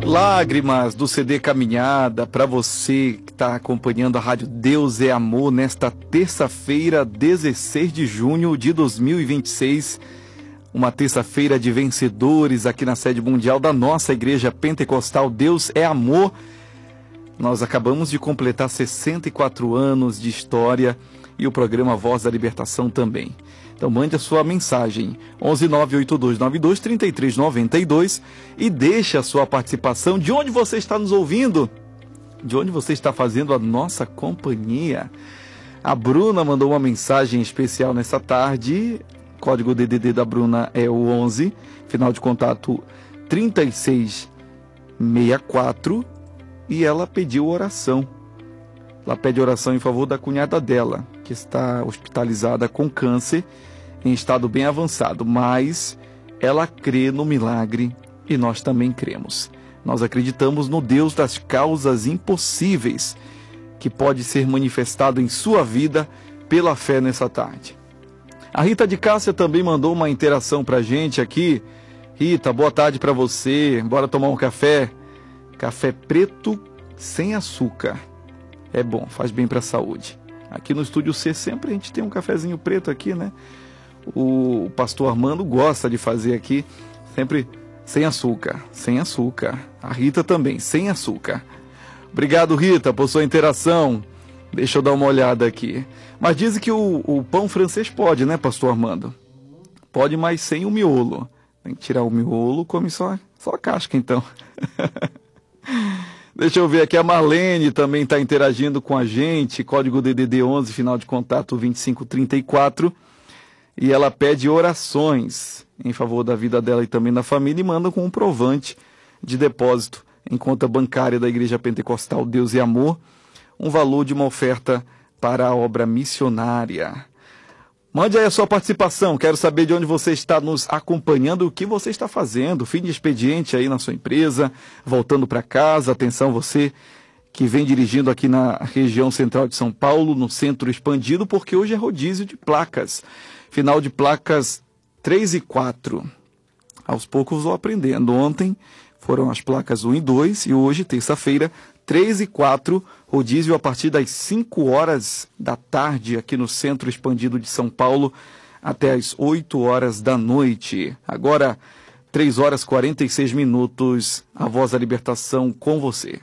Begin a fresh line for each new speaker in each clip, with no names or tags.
Lágrimas do CD Caminhada, para você que está acompanhando a Rádio Deus é Amor nesta terça-feira, 16 de junho de 2026. Uma terça-feira de vencedores aqui na sede mundial da nossa Igreja Pentecostal Deus é Amor. Nós acabamos de completar 64 anos de história e o programa Voz da Libertação também. Então mande a sua mensagem 11982923392 e deixe a sua participação. De onde você está nos ouvindo? De onde você está fazendo a nossa companhia? A Bruna mandou uma mensagem especial nessa tarde. Código DDD da Bruna é o 11, final de contato 3664, e ela pediu oração. Ela pede oração em favor da cunhada dela, que está hospitalizada com câncer, em estado bem avançado, mas ela crê no milagre e nós também cremos. Nós acreditamos no Deus das causas impossíveis, que pode ser manifestado em sua vida pela fé nessa tarde. A Rita de Cássia também mandou uma interação pra gente aqui. Rita, boa tarde para você, bora tomar um café? Café preto sem açúcar. É bom, faz bem para a saúde. Aqui no Estúdio C sempre a gente tem um cafezinho preto aqui, né? O pastor Armando gosta de fazer aqui, sempre sem açúcar, sem açúcar. A Rita também, sem açúcar. Obrigado, Rita, por sua interação. Deixa eu dar uma olhada aqui. Mas dizem que o pão francês pode, né, pastor Armando? Pode, mas sem o miolo. Tem que tirar o miolo, come só a casca, então. Deixa eu ver aqui, a Marlene também está interagindo com a gente, código DDD 11, final de contato 2534, e ela pede orações em favor da vida dela e também da família, e manda com um comprovante de depósito em conta bancária da Igreja Pentecostal Deus e Amor, um valor de uma oferta para a obra missionária. Mande aí a sua participação, quero saber de onde você está nos acompanhando, o que você está fazendo, fim de expediente aí na sua empresa, voltando para casa. Atenção, você que vem dirigindo aqui na região central de São Paulo, no centro expandido, porque hoje é rodízio de placas, final de placas 3 e 4. Aos poucos vou aprendendo. Ontem foram as placas 1 e 2 e hoje, terça-feira, 3 e 4, rodízio a partir das 5 horas da tarde aqui no centro expandido de São Paulo até as 8 horas da noite. Agora, 3 horas e 46 minutos, a Voz da Libertação com você.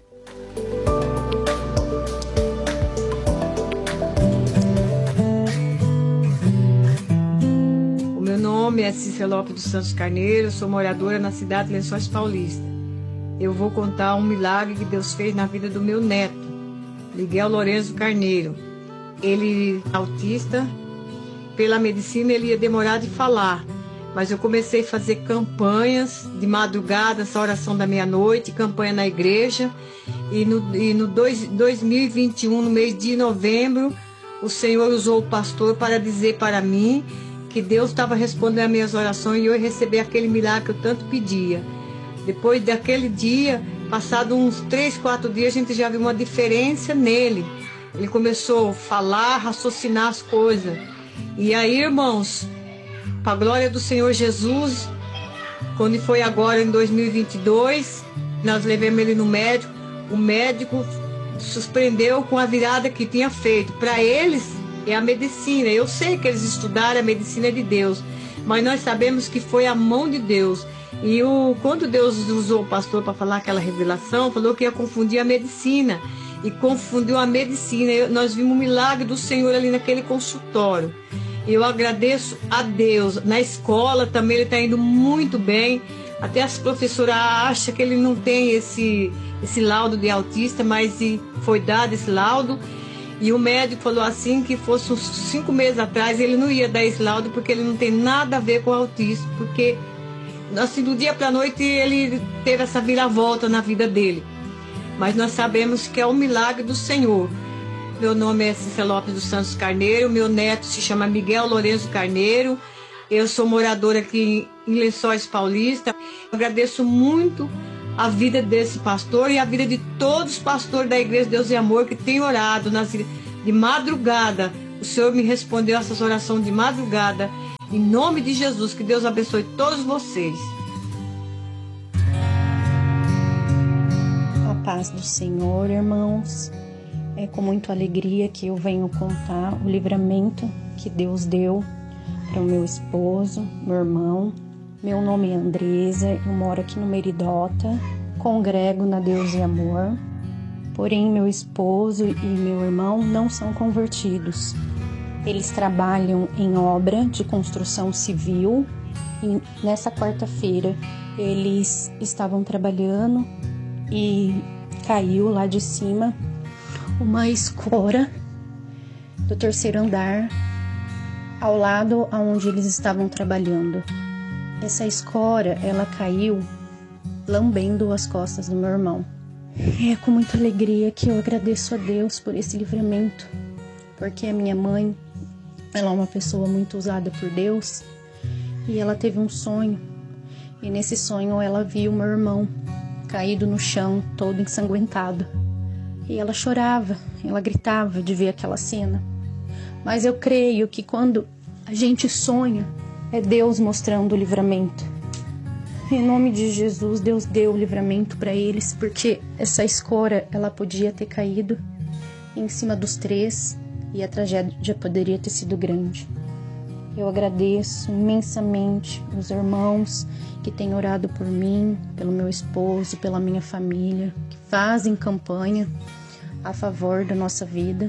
O meu nome é Cícera Lopes dos Santos Carneiro, sou moradora na cidade de Lençóis Paulista. Eu vou contar um milagre que Deus fez na vida do meu neto, Miguel Lourenço Carneiro. Ele é autista, pela medicina ele ia demorar de falar, mas eu comecei a fazer campanhas de madrugada, essa oração da meia-noite, campanha na igreja, e no 2021, no mês de novembro, o Senhor usou o pastor para dizer para mim que Deus estava respondendo as minhas orações e eu ia receber aquele milagre que eu tanto pedia. Depois daquele dia, passado uns 3, 4 dias, a gente já viu uma diferença nele. Ele começou a falar, raciocinar as coisas. E aí, irmãos, para a glória do Senhor Jesus, quando foi agora em 2022, nós levamos ele no médico. O médico surpreendeu com a virada que tinha feito. Para eles, é a medicina. Eu sei que eles estudaram a medicina de Deus, mas nós sabemos que foi a mão de Deus. E quando Deus usou o pastor para falar aquela revelação, falou que ia confundir a medicina. E confundiu a medicina. Nós vimos o milagre do Senhor ali naquele consultório. E eu agradeço a Deus. Na escola também ele está indo muito bem. Até as professoras acham que ele não tem esse laudo de autista, mas foi dado esse laudo. E o médico falou assim que fosse uns 5 meses atrás ele não ia dar esse laudo porque ele não tem nada a ver com o autismo. Porque assim, do dia para a noite ele teve essa viravolta na vida dele. Mas nós sabemos que é o milagre do Senhor. Meu nome é Cícera Lopes dos Santos Carneiro, meu neto se chama Miguel Lourenço Carneiro. Eu sou moradora aqui em Lençóis Paulista. Agradeço muito a vida desse pastor e a vida de todos os pastores da Igreja Deus e Amor que têm orado de madrugada. O Senhor me respondeu essas orações de madrugada. Em nome de Jesus, que Deus abençoe todos vocês.
paz do Senhor, irmãos. É com muita alegria que eu venho contar o livramento que Deus deu para o meu esposo, meu irmão. Meu nome é Andresa, eu moro aqui no Meridota, congrego na Deus e Amor. Porém, meu esposo e meu irmão não são convertidos. Eles trabalham em obra de construção civil e nessa quarta-feira eles estavam trabalhando e caiu lá de cima uma escora do terceiro andar ao lado onde eles estavam trabalhando. Essa escora, ela caiu lambendo as costas do meu irmão. É com muita alegria que eu agradeço a Deus por esse livramento, porque a minha mãe, ela é uma pessoa muito usada por Deus e ela teve um sonho, e nesse sonho ela viu meu irmão caído no chão, todo ensanguentado, e ela chorava, ela gritava de ver aquela cena. Mas eu creio que quando a gente sonha, é Deus mostrando o livramento. Em nome de Jesus, Deus deu o livramento para eles, porque essa escora, ela podia ter caído em cima dos três e a tragédia poderia ter sido grande. Eu agradeço imensamente os irmãos que têm orado por mim, pelo meu esposo, pela minha família, que fazem campanha a favor da nossa vida.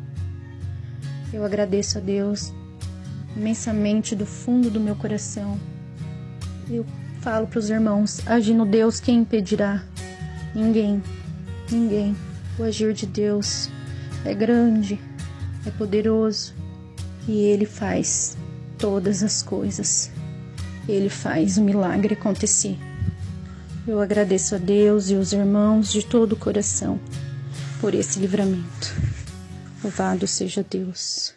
Eu agradeço a Deus imensamente do fundo do meu coração. Eu falo para os irmãos, agindo Deus, quem impedirá? Ninguém, ninguém. O agir de Deus é grande, é poderoso e Ele faz todas as coisas. Ele faz o milagre acontecer. Eu agradeço a Deus e os irmãos de todo o coração por esse livramento. Louvado seja Deus.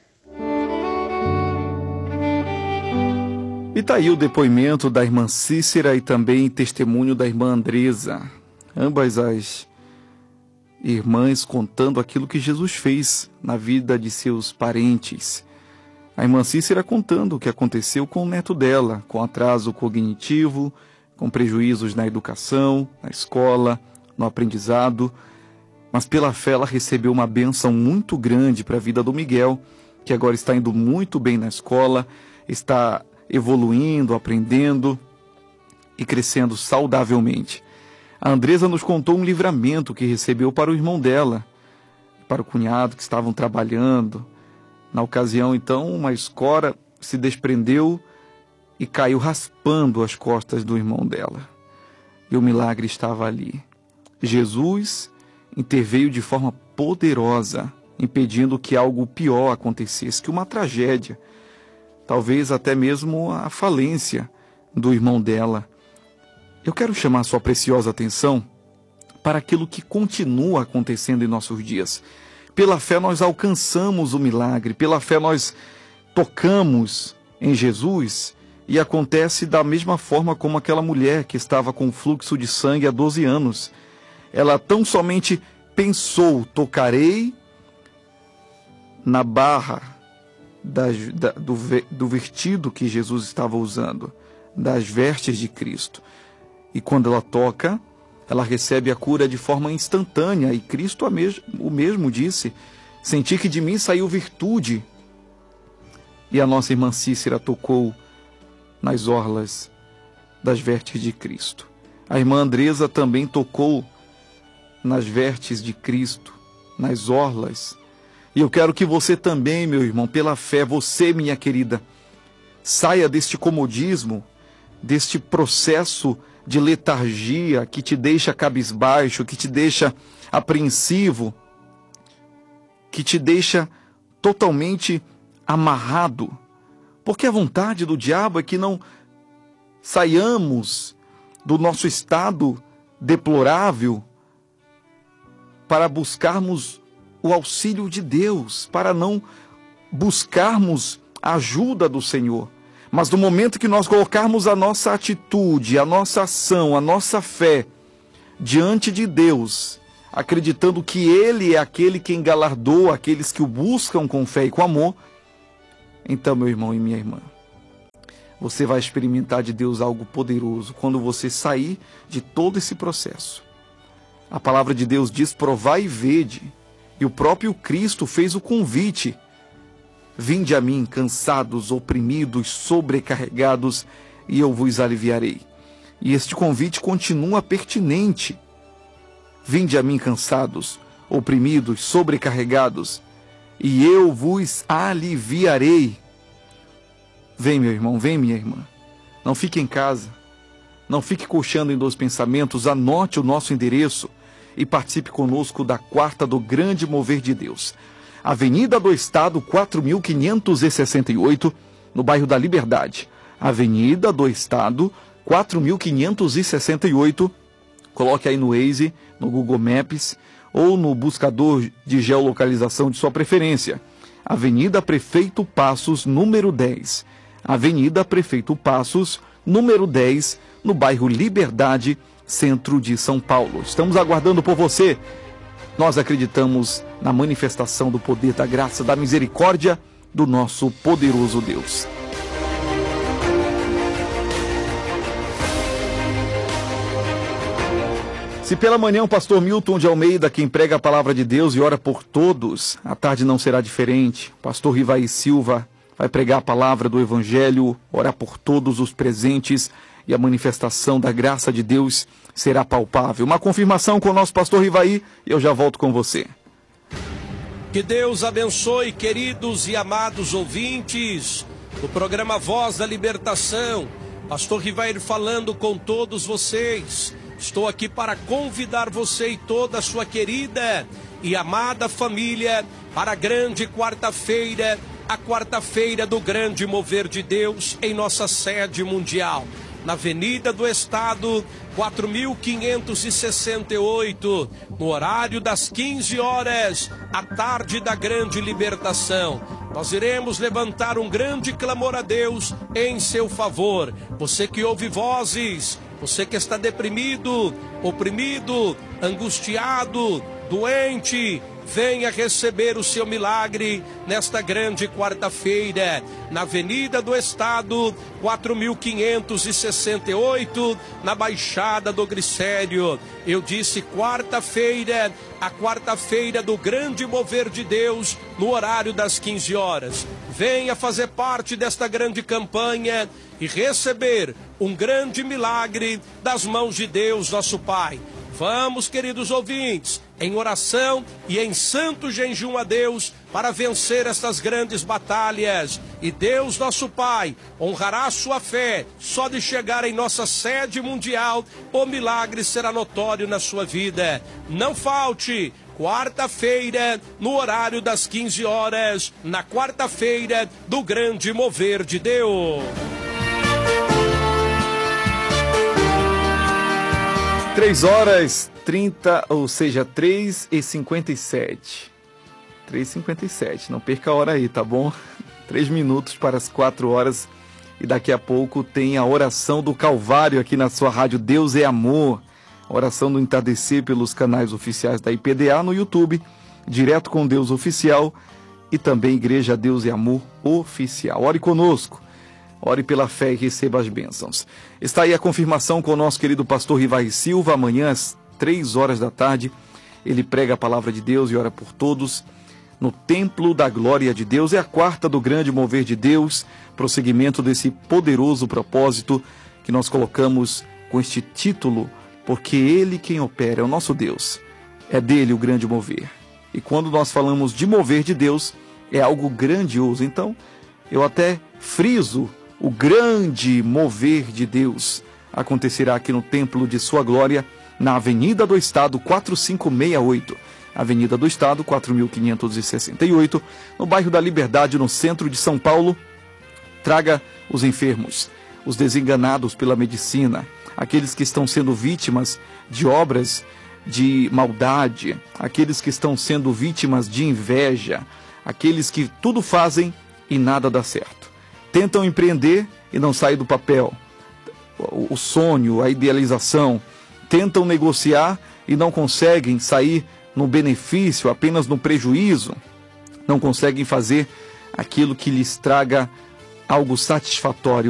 E tá aí o depoimento da irmã Cícera e também testemunho da irmã Andresa. Ambas as irmãs contando aquilo que Jesus fez na vida de seus parentes. A irmã Cícera contando o que aconteceu com o neto dela, com atraso cognitivo, com prejuízos na educação, na escola, no aprendizado. Mas pela fé ela recebeu uma bênção muito grande para a vida do Miguel, que agora está indo muito bem na escola, está evoluindo, aprendendo e crescendo saudavelmente. A Andresa nos contou um livramento que recebeu para o irmão dela, para o cunhado que estavam trabalhando. Na ocasião, então, uma escora se desprendeu e caiu raspando as costas do irmão dela. E o milagre estava ali. Jesus interveio de forma poderosa, impedindo que algo pior acontecesse, que uma tragédia, talvez até mesmo a falência do irmão dela. Eu quero chamar sua preciosa atenção para aquilo que continua acontecendo em nossos dias. Pela fé nós alcançamos o milagre, pela fé nós tocamos em Jesus e acontece da mesma forma como aquela mulher que estava com fluxo de sangue há 12 anos. Ela tão somente pensou, tocarei na barra do vestido que Jesus estava usando, das vestes de Cristo. E quando ela toca, ela recebe a cura de forma instantânea. E Cristo o mesmo disse, senti que de mim saiu virtude. E a nossa irmã Cícera tocou nas orlas das vestes de Cristo. A irmã Andresa também tocou nas vestes de Cristo, nas orlas. E eu quero que você também, meu irmão, pela fé, você, minha querida, saia deste comodismo, deste processo de letargia que te deixa cabisbaixo, que te deixa apreensivo, que te deixa totalmente amarrado. Porque a vontade do diabo é que não saiamos do nosso estado deplorável para buscarmos o auxílio de Deus, para não buscarmos a ajuda do Senhor. Mas no momento que nós colocarmos a nossa atitude, a nossa ação, a nossa fé diante de Deus, acreditando que Ele é aquele que galardoa aqueles que o buscam com fé e com amor, então, meu irmão e minha irmã, você vai experimentar de Deus algo poderoso quando você sair de todo esse processo. A palavra de Deus diz: provai e vede. E o próprio Cristo fez o convite: vinde a mim, cansados, oprimidos, sobrecarregados, e eu vos aliviarei. E este convite continua pertinente. Vinde a mim, cansados, oprimidos, sobrecarregados, e eu vos aliviarei. Vem, meu irmão, vem, minha irmã. Não fique em casa. Não fique coxando em dois pensamentos. Anote o nosso endereço e participe conosco da quarta do grande mover de Deus. Avenida do Estado, 4568, no bairro da Liberdade. Avenida do Estado, 4568. Coloque aí no Waze, no Google Maps ou no buscador de geolocalização de sua preferência. Avenida Prefeito Passos, número 10. Avenida Prefeito Passos, número 10, no bairro Liberdade, centro de São Paulo. Estamos aguardando por você. Nós acreditamos na manifestação do poder, da graça, da misericórdia do nosso poderoso Deus. Se pela manhã o pastor Milton de Almeida, quem prega a palavra de Deus e ora por todos, à tarde não será diferente. O pastor Rivaí Silva vai pregar a palavra do Evangelho, orar por todos os presentes, e a manifestação da graça de Deus será palpável. Uma confirmação com o nosso pastor Rivaí e eu já volto com você.
Que Deus abençoe, queridos e amados ouvintes do programa Voz da Libertação. Pastor Rivaí falando com todos vocês. Estou aqui para convidar você e toda a sua querida e amada família para a grande quarta-feira, a quarta-feira do grande mover de Deus em nossa sede mundial. Na Avenida do Estado, 4568, no horário das 15 horas, à tarde da grande libertação. Nós iremos levantar um grande clamor a Deus em seu favor. Você que ouve vozes, você que está deprimido, oprimido, angustiado, doente, venha receber o seu milagre nesta grande quarta-feira, na Avenida do Estado, 4568, na Baixada do Glicério. Eu disse quarta-feira, a quarta-feira do grande mover de Deus, no horário das 15 horas. Venha fazer parte desta grande campanha e receber um grande milagre das mãos de Deus, nosso Pai. Vamos, queridos ouvintes, em oração e em santo jejum a Deus para vencer estas grandes batalhas. E Deus, nosso Pai, honrará a sua fé. Só de chegar em nossa sede mundial, o milagre será notório na sua vida. Não falte, quarta-feira, no horário das 15 horas, na quarta-feira do grande mover de Deus.
3h30, ou seja, 3h57. 3h57, não perca a hora aí, tá bom? 3 minutos para as 4 horas e daqui a pouco tem a oração do Calvário aqui na sua rádio Deus é Amor. A oração do entardecer pelos canais oficiais da IPDA no YouTube, Direto com Deus Oficial e também Igreja Deus é Amor Oficial. Ore conosco. Ore pela fé e receba as bênçãos. Está aí a confirmação com o nosso querido pastor Rivaí Silva. Amanhã, às 3 horas da tarde, ele prega a palavra de Deus e ora por todos no Templo da Glória de Deus. É a quarta do grande mover de Deus, prosseguimento desse poderoso propósito que nós colocamos com este título, porque Ele quem opera é o nosso Deus. É dele o grande mover. E quando nós falamos de mover de Deus, é algo grandioso. Então, eu até friso: o grande mover de Deus acontecerá aqui no Templo de Sua Glória, na Avenida do Estado, 4568. Avenida do Estado, 4568, no bairro da Liberdade, no centro de São Paulo. Traga os enfermos, os desenganados pela medicina, aqueles que estão sendo vítimas de obras de maldade, aqueles que estão sendo vítimas de inveja, aqueles que tudo fazem e nada dá certo. Tentam empreender e não sai do papel. O sonho, a idealização. Tentam negociar e não conseguem sair no benefício, apenas no prejuízo. Não conseguem fazer aquilo que lhes traga algo satisfatório.